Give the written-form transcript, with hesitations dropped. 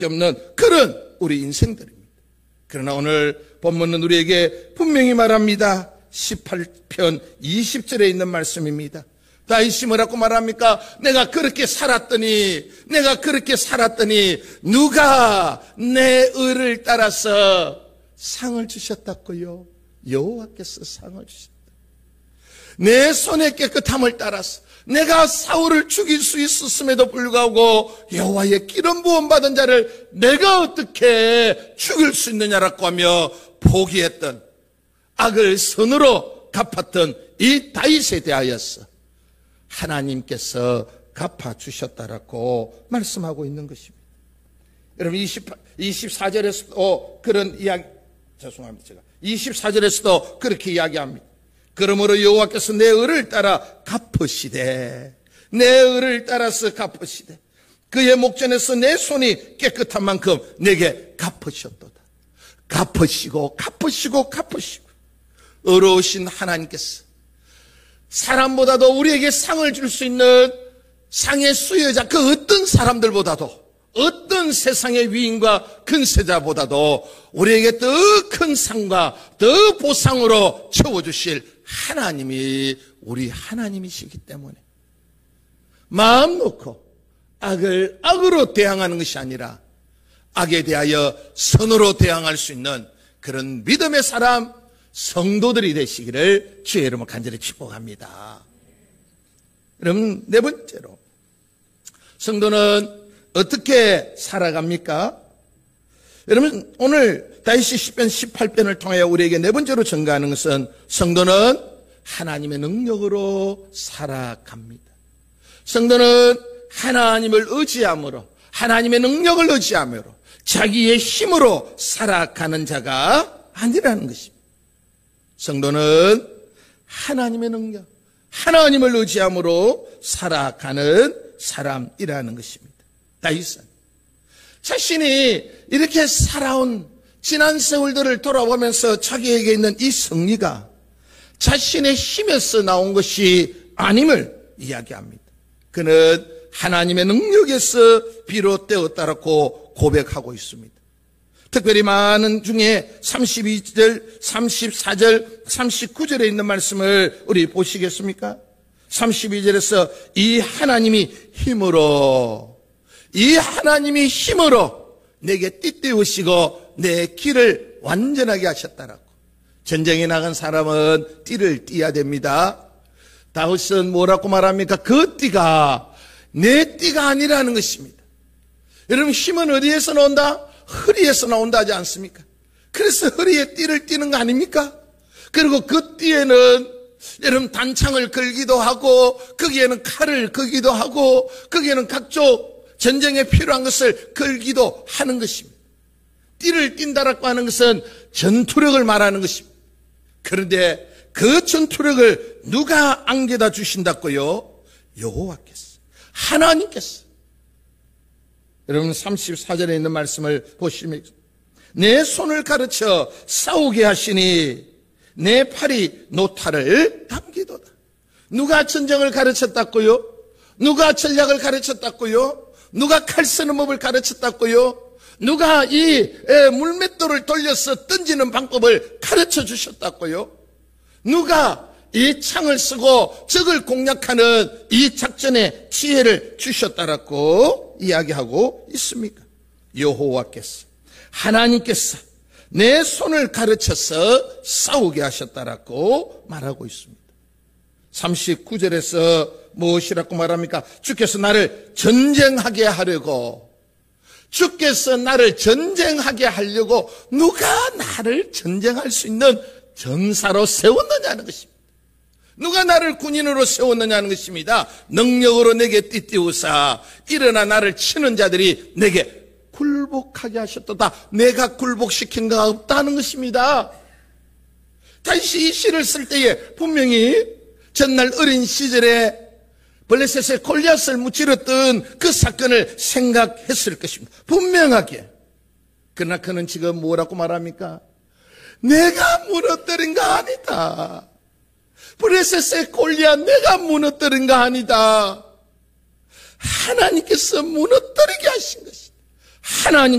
없는 그런 우리 인생들입니다. 그러나 오늘 본문은 우리에게 분명히 말합니다. 18편 20절에 있는 말씀입니다. 다윗이 뭐라고 말합니까? 내가 그렇게 살았더니 누가 내 의를 따라서 상을 주셨다고요? 여호와께서 상을 주셨다. 내 손의 깨끗함을 따라서 내가 사울을 죽일 수 있었음에도 불구하고 여호와의 기름 부음 받은 자를 내가 어떻게 죽일 수 있느냐라고 하며 포기했던, 악을 선으로 갚았던 이 다윗에 대하여서 하나님께서 갚아주셨다라고 말씀하고 있는 것입니다. 여러분 24절에서도 그런 이야기, 죄송합니다. 제가 24절에서도 그렇게 이야기합니다. 그러므로 여호와께서 내 의를 따라 갚으시되, 내 의를 따라서 갚으시되 그의 목전에서 내 손이 깨끗한 만큼 내게 갚으셨도다. 갚으시고 의로우신 하나님께서 사람보다도 우리에게 상을 줄 수 있는 상의 수여자, 그 어떤 사람들보다도, 어떤 세상의 위인과 근세자보다도 우리에게 더 큰 상과 더 보상으로 채워주실 하나님이 우리 하나님이시기 때문에 마음 놓고 악을 악으로 대항하는 것이 아니라 악에 대하여 선으로 대항할 수 있는 그런 믿음의 사람, 성도들이 되시기를 주의 이름으로 간절히 축복합니다. 그럼 네 번째로, 성도는 어떻게 살아갑니까? 여러분, 오늘 다윗이 시편 18편을 통하여 우리에게 네 번째로 전가하는 것은 성도는 하나님의 능력으로 살아갑니다. 성도는 하나님을 의지함으로, 하나님의 능력을 의지함으로 자기의 힘으로 살아가는 자가 아니라는 것입니다. 성도는 하나님의 능력, 하나님을 의지함으로 살아가는 사람이라는 것입니다. 다윗은 자신이 이렇게 살아온 지난 세월들을 돌아보면서 자기에게 있는 이 승리가 자신의 힘에서 나온 것이 아님을 이야기합니다. 그는 하나님의 능력에서 비롯되었다라고 고백하고 있습니다. 특별히 많은 중에 32절, 34절, 39절에 있는 말씀을 우리 보시겠습니까? 32절에서 이 하나님이 힘으로 내게 띠띠우시고 내 길을 완전하게 하셨다라고. 전쟁에 나간 사람은 띠를 띠야 됩니다. 다윗은 뭐라고 말합니까? 그 띠가 내 띠가 아니라는 것입니다. 여러분, 힘은 어디에서 나온다? 허리에서 나온다 하지 않습니까? 그래서 허리에 띠를 띠는 거 아닙니까? 그리고 그 띠에는 여러분 단창을 걸기도 하고, 거기에는 칼을 걸기도 하고, 거기에는 각종 전쟁에 필요한 것을 걸기도 하는 것입니다. 띠를 띈다라고 하는 것은 전투력을 말하는 것입니다. 그런데 그 전투력을 누가 안겨다 주신다고요? 여호와께서, 하나님께서. 여러분 34절에 있는 말씀을 보시면, 내 손을 가르쳐 싸우게 하시니 내 팔이 노타를 당기도다. 누가 전쟁을 가르쳤다고요? 누가 전략을 가르쳤다고요? 누가 칼 쓰는 법을 가르쳤다고요? 누가 이 물맷돌을 돌려서 던지는 방법을 가르쳐 주셨다고요? 누가 이 창을 쓰고 적을 공략하는 이 작전의 지혜를 주셨다라고 이야기하고 있습니까? 여호와께서, 하나님께서 내 손을 가르쳐서 싸우게 하셨다라고 말하고 있습니다. 39절에서 무엇이라고 말합니까? 주께서 나를 전쟁하게 하려고, 주께서 나를 전쟁하게 하려고 누가 나를 전쟁할 수 있는 전사로 세웠느냐는 것입니다. 누가 나를 군인으로 세웠느냐는 것입니다. 능력으로 내게 띠띠우사 일어나 나를 치는 자들이 내게 굴복하게 하셨도다. 내가 굴복시킨 거 없다는 것입니다. 다시 이 시를 쓸 때에 분명히 전날 어린 시절에 블레셋의 골리앗을 무찌렀던 그 사건을 생각했을 것입니다. 분명하게. 그러나 그는 지금 뭐라고 말합니까? 내가 무너뜨린 거 아니다. 블레셋의 골리앗 내가 무너뜨린 거 아니다. 하나님께서 무너뜨리게 하신 것이다. 하나님